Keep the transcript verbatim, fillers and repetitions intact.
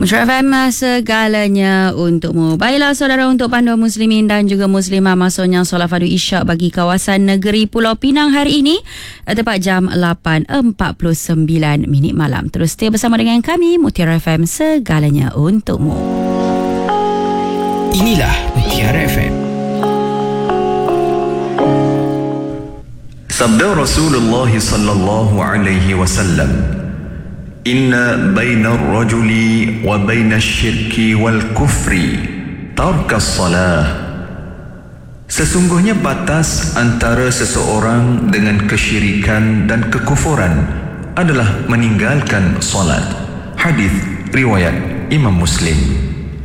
Musyarah F M, segalanya untukmu. Baiklah saudara, untuk panduan muslimin dan juga muslimah masuknya solat fardu isyak bagi kawasan negeri Pulau Pinang hari ini tepat jam lapan empat puluh sembilan minit malam. Terus setia bersama dengan kami, Mutiara F M, segalanya untukmu. Inilah Mutiara F M. Sabda Rasulullah sallallahu alaihi wasallam, Inna baina ar-rajuli wa baina asy-syirki wal kufri tarkas salah. Sesungguhnya batas antara seseorang dengan kesyirikan dan kekufuran adalah meninggalkan solat. Hadis riwayat Imam Muslim.